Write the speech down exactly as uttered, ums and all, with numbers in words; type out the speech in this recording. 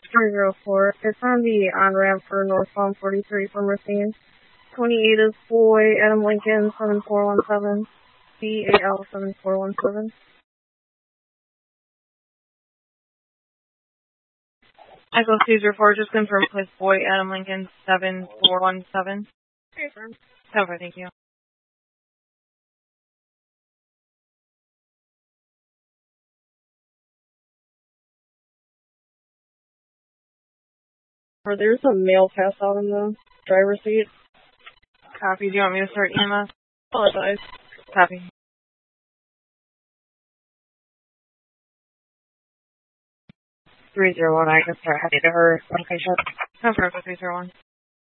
three zero four. It's on the on-ramp for northbound forty-three from Racine. twenty-eight is Boy, Adam Lincoln, seven four one seven. B A L seven four one seven. Echo two zero four, just confirm place Boy, Adam Lincoln, seven four one seven. Confirm. Cover, thank you. Or there's a mail pass out in the driver's seat. Copy. Do you want me to start E M S? Apologize. Copy. three zero one, I can start heading to her location. Confirm for three zero one.